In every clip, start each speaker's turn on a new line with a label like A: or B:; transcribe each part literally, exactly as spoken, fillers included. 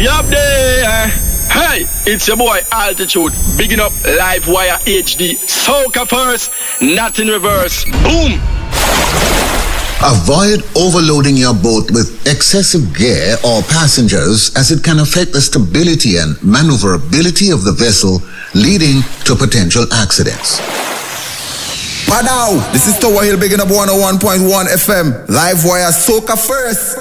A: We up there. Hey, it's your boy Altitude. Bigging up Livewire H D. Soca first, not in reverse. Boom.
B: Avoid overloading your boat with excessive gear or passengers, as it can affect the stability and maneuverability of the vessel, leading to potential accidents.
C: Padao, this is Tower Hill bigging up one oh one point one F M. Livewire Soca first.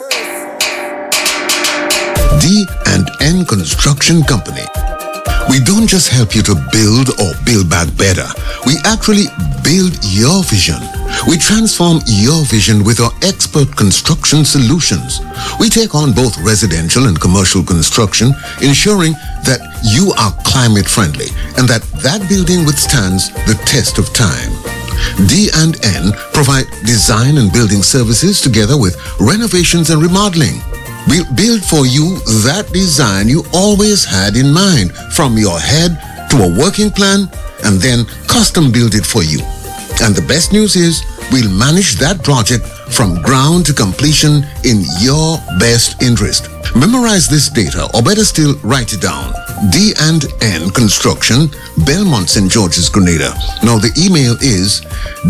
B: D and N Construction Company. We don't just help you to build or build back better. We actually build your vision. We transform your vision with our expert construction solutions. We take on both residential and commercial construction, ensuring that you are climate friendly and that that building withstands the test of time. D and N provide design and building services together with renovations and remodeling. We'll build for you that design you always had in mind, from your head to a working plan, and then custom build it for you. And the best news is, we'll manage that project from ground to completion in your best interest. Memorize this data, or better still, write it down. D and N Construction, Belmont, Saint George's, Grenada. Now the email is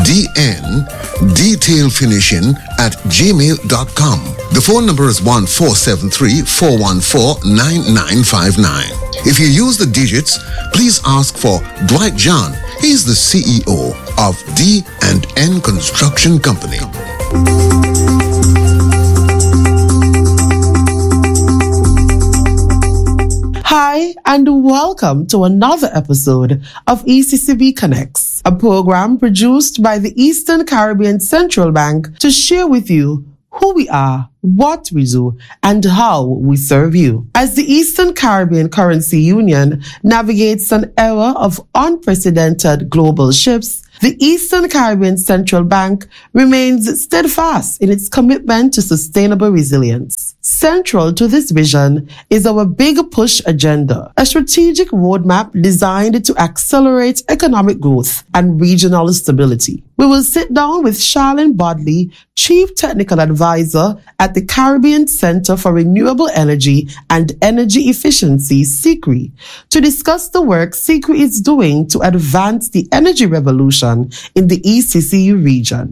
B: dndetailfinishing at gmail dot com. The phone number is one four seven three, four one four, nine nine five nine. If you use the digits, please ask for Dwight John. He's the C E O of D and N Construction Company.
D: Hi, and welcome to another episode of E C C B Connects, a program produced by the Eastern Caribbean Central Bank to share with you who we are, what we do, and how we serve you. As the Eastern Caribbean Currency Union navigates an era of unprecedented global shifts, the Eastern Caribbean Central Bank remains steadfast in its commitment to sustainable resilience. Central to this vision is our Big Push Agenda, a strategic roadmap designed to accelerate economic growth and regional stability. We will sit down with Charlene Bodley, Chief Technical Advisor at the Caribbean Center for Renewable Energy and Energy Efficiency, C C R E, to discuss the work C C R E is doing to advance the energy revolution in the E C C U region.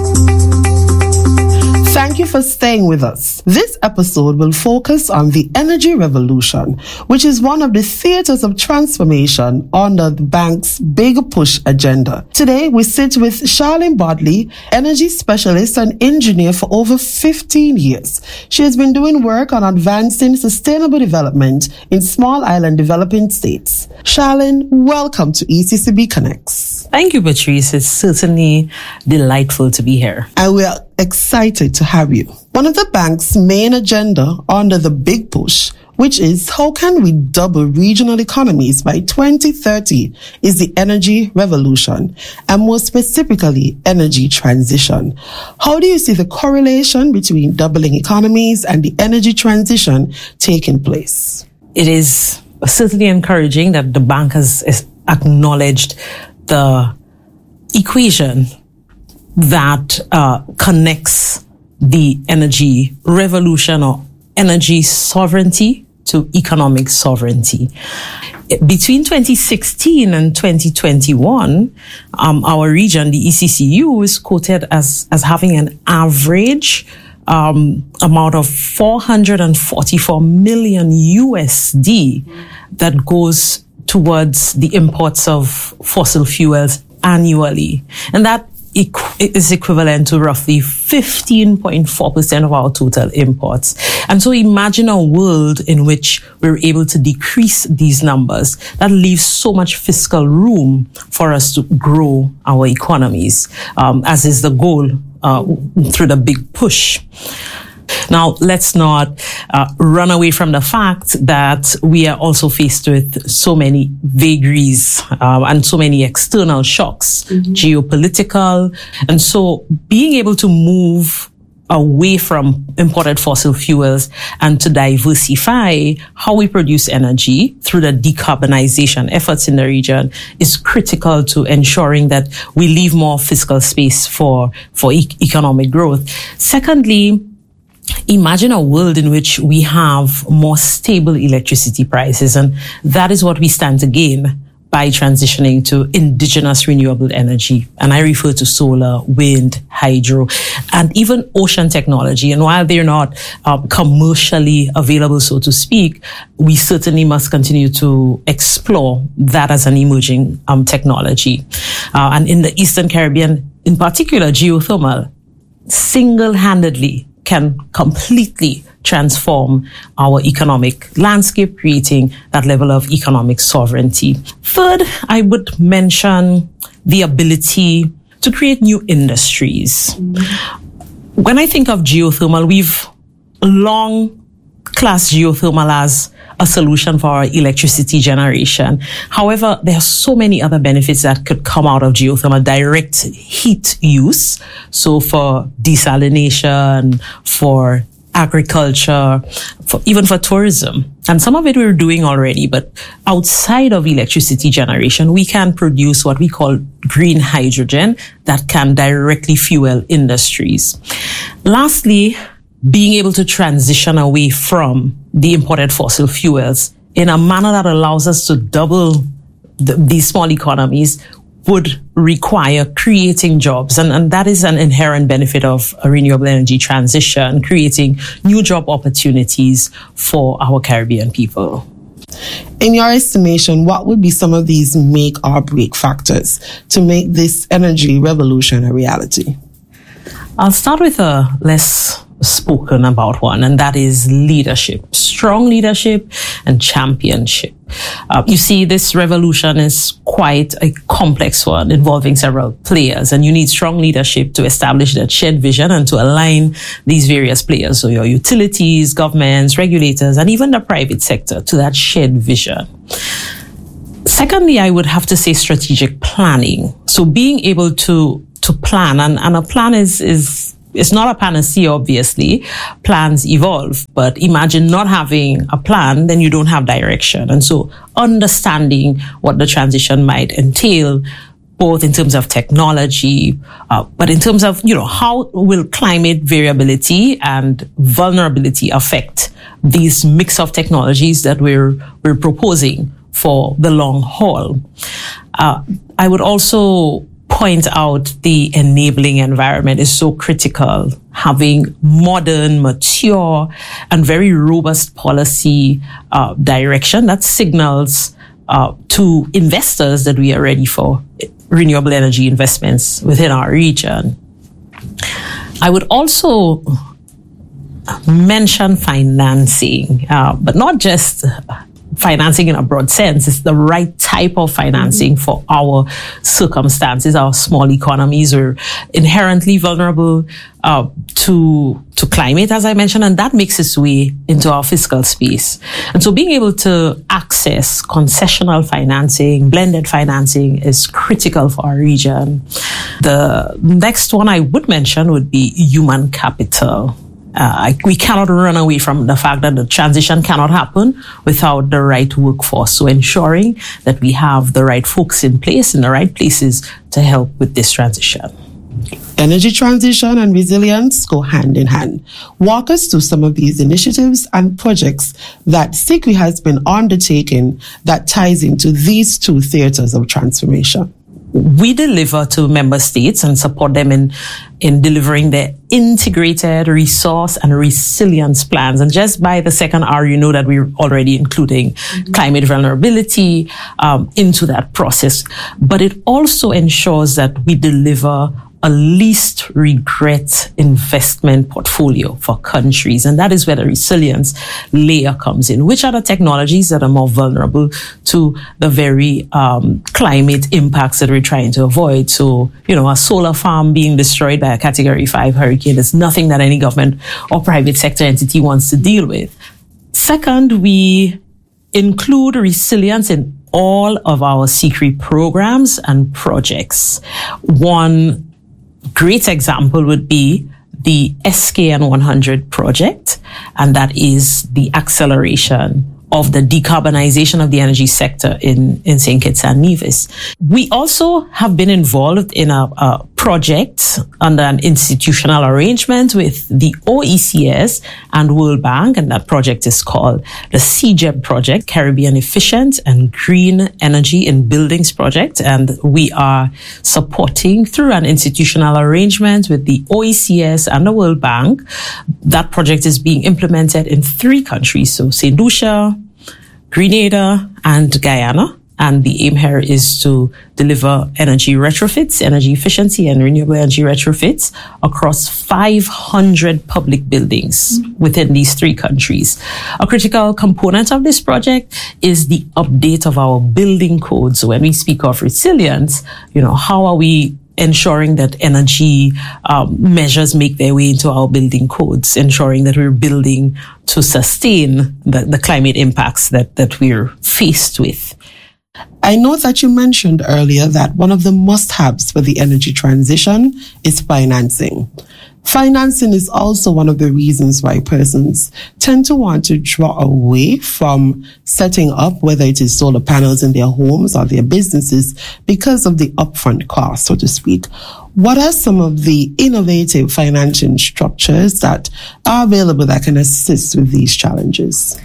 D: Thank you for staying with us. This episode will focus on the energy revolution, which is one of the theaters of transformation under the bank's Big Push Agenda. Today, we sit with Charlene Bodley, energy specialist and engineer for over fifteen years. She has been doing work on advancing sustainable development in small island developing states. Charlene, welcome to E C C B Connects.
E: Thank you, Patrice. It's certainly delightful to be here.
D: And we are excited to have you. One of the bank's main agenda under the Big Push, which is how can we double regional economies by twenty thirty, is the energy revolution, and more specifically, energy transition. How do you see the correlation between doubling economies and the energy transition taking place?
E: It is certainly encouraging that the bank has acknowledged the equation that uh, connects the energy revolution or energy sovereignty to economic sovereignty. Between twenty sixteen and twenty twenty-one, um, our region, the E C C U, is quoted as, as having an average um, amount of four hundred forty-four million U S D that goes towards the imports of fossil fuels annually. And that is equivalent to roughly fifteen point four percent of our total imports. And so imagine a world in which we're able to decrease these numbers. That leaves so much fiscal room for us to grow our economies, um, as is the goal uh, through the Big Push. Now, let's not uh, run away from the fact that we are also faced with so many vagaries um, and so many external shocks, mm-hmm. geopolitical. And so being able to move away from imported fossil fuels and to diversify how we produce energy through the decarbonization efforts in the region is critical to ensuring that we leave more fiscal space for, for e- economic growth. Secondly, imagine a world in which we have more stable electricity prices, and that is what we stand to gain by transitioning to indigenous renewable energy. And I refer to solar, wind, hydro, and even ocean technology. And while they're not um, commercially available, so to speak, we certainly must continue to explore that as an emerging um, technology. Uh, and in the Eastern Caribbean, in particular, geothermal single-handedly can completely transform our economic landscape, creating that level of economic sovereignty. Third, I would mention the ability to create new industries. Mm-hmm. When I think of geothermal, we've long classed geothermal as a solution for our electricity generation. However, there are so many other benefits that could come out of geothermal. Direct heat use, so for desalination, for agriculture, for, even for tourism. And some of it we're doing already, but outside of electricity generation, we can produce what we call green hydrogen that can directly fuel industries. Lastly, being able to transition away from the imported fossil fuels in a manner that allows us to double the, these small economies would require creating jobs. And, and that is an inherent benefit of a renewable energy transition, creating new job opportunities for our Caribbean people.
D: In your estimation, what would be some of these make or break factors to make this energy revolution a reality?
E: I'll start with a less spoken about one, and that is leadership, strong leadership and championship. Uh, you see, this revolution is quite a complex one involving several players, and you need strong leadership to establish that shared vision and to align these various players, so your utilities, governments, regulators, and even the private sector to that shared vision. Secondly, I would have to say strategic planning. So being able to to plan, and, and a plan is is It's not a panacea, obviously. Plans evolve, but imagine not having a plan, then you don't have direction. And so understanding what the transition might entail, both in terms of technology, uh, but in terms of, you know, how will climate variability and vulnerability affect these mix of technologies that we're, we're proposing for the long haul. Uh, I would also point out the enabling environment is so critical. Having modern, mature, and very robust policy uh, direction that signals uh, to investors that we are ready for renewable energy investments within our region. I would also mention financing, uh, but not just financing in a broad sense. It's the right type of financing mm-hmm. for our circumstances. Our small economies are inherently vulnerable uh, to to climate, as I mentioned, and that makes its way into our fiscal space. And so being able to access concessional financing, blended financing is critical for our region. The next one I would mention would be human capital. Uh, we cannot run away from the fact that the transition cannot happen without the right workforce. So ensuring that we have the right folks in place in the right places to help with this transition.
D: Energy transition and resilience go hand in hand. Walk us through some of these initiatives and projects that S I C R I has been undertaking that ties into these two theaters of transformation.
E: We deliver to member states and support them in, in delivering their integrated resource and resilience plans. And just by the second R, you know that we're already including mm-hmm. climate vulnerability um, into that process. But it also ensures that we deliver a least regret investment portfolio for countries. And that is where the resilience layer comes in. Which are the technologies that are more vulnerable to the very um, climate impacts that we're trying to avoid? So, you know, a solar farm being destroyed by a category five hurricane is nothing that any government or private sector entity wants to deal with. Second, we include resilience in all of our S I C R I programs and projects. One great example would be the S K N one hundred project, and that is the acceleration of the decarbonization of the energy sector in, in Saint Kitts and Nevis. We also have been involved in a, a project under an institutional arrangement with the O E C S and World Bank, and that project is called the C G E B project, Caribbean Efficient and Green Energy in Buildings project, and we are supporting through an institutional arrangement with the O E C S and the World Bank. That project is being implemented in three countries, so Saint Lucia, Grenada, and Guyana. And the aim here is to deliver energy retrofits, energy efficiency and renewable energy retrofits across five hundred public buildings mm-hmm. within these three countries. A critical component of this project is the update of our building codes. So when we speak of resilience, you know, how are we ensuring that energy um, measures make their way into our building codes, ensuring that we're building to sustain the, the climate impacts that, that we're faced with.
D: I know that you mentioned earlier that one of the must-haves for the energy transition is financing. Financing is also one of the reasons why persons tend to want to draw away from setting up, whether it is solar panels in their homes or their businesses, because of the upfront cost, so to speak. What are some of the innovative financing structures that are available that can assist with these challenges?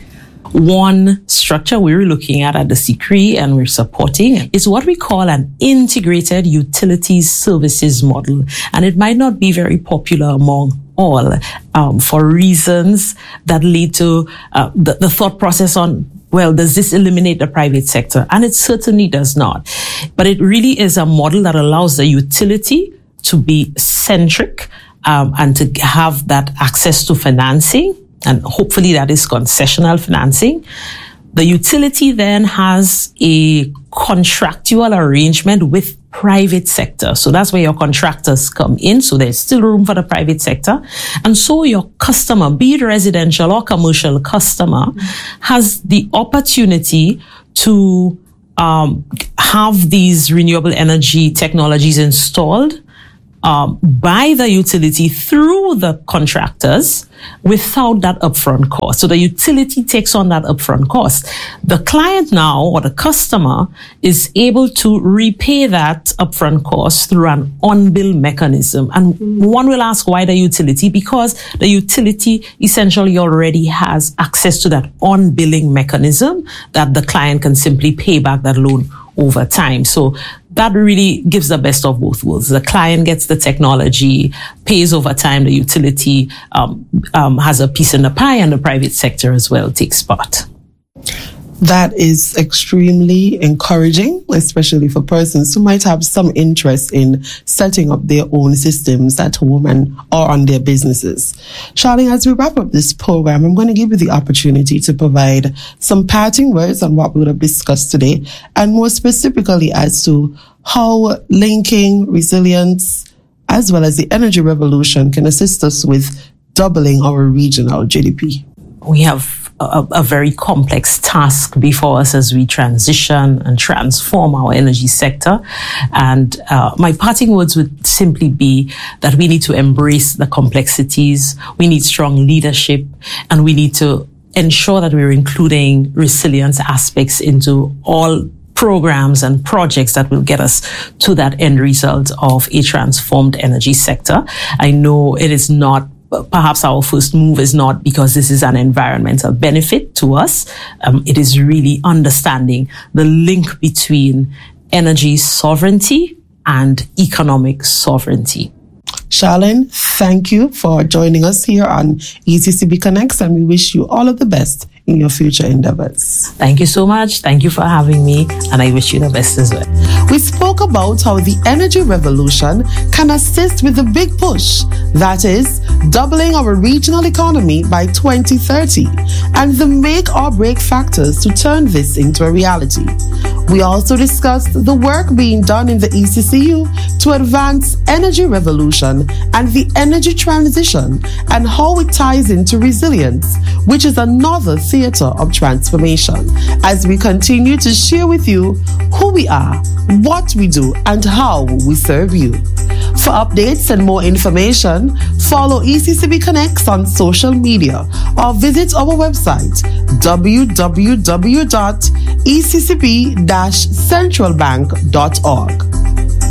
E: One structure we're looking at at the C C R I and we're supporting is what we call an integrated utilities services model. And it might not be very popular among all um, for reasons that lead to uh, the, the thought process on, well, does this eliminate the private sector? And it certainly does not. But it really is a model that allows the utility to be centric um, and to have that access to financing. And hopefully that is concessional financing. The utility then has a contractual arrangement with private sector. So that's where your contractors come in. So there's still room for the private sector. And so your customer, be it residential or commercial customer, mm-hmm. has the opportunity to um, have these renewable energy technologies installed Um, by the utility through the contractors without that upfront cost. So the utility takes on that upfront cost. The client now, or the customer, is able to repay that upfront cost through an on-bill mechanism. And one will ask, why the utility? Because the utility essentially already has access to that on-billing mechanism that the client can simply pay back that loan over time. So that really gives the best of both worlds. The client gets the technology, pays over time, the utility um, um, has a piece in the pie, and the private sector as well takes part.
D: That is extremely encouraging, especially for persons who might have some interest in setting up their own systems at home and or on their businesses. Charlene, as we wrap up this program, I'm going to give you the opportunity to provide some parting words on what we would have discussed today, and more specifically as to how linking resilience as well as the energy revolution can assist us with doubling our regional G D P.
E: We have A, a very complex task before us as we transition and transform our energy sector. And uh, my parting words would simply be that we need to embrace the complexities, we need strong leadership, and we need to ensure that we're including resilience aspects into all programs and projects that will get us to that end result of a transformed energy sector. I know it is not Perhaps our first move is not because this is an environmental benefit to us. Um, it is really understanding the link between energy sovereignty and economic sovereignty.
D: Charlene, thank you for joining us here on E C C B Connects, and we wish you all of the best in your future endeavors.
E: Thank you so much. Thank you for having me, and I wish you the best as well.
D: We spoke about how the energy revolution can assist with the big push, that is, doubling our regional economy by twenty thirty, and the make or break factors to turn this into a reality. We also discussed the work being done in the E C C U to advance energy revolution and the energy transition, and how it ties into resilience, which is another theater of transformation, as we continue to share with you who we are, what we do, and how we serve you. For updates and more information, follow E C C B Connects on social media or visit our website w w w dot e c c b dash central bank dot org.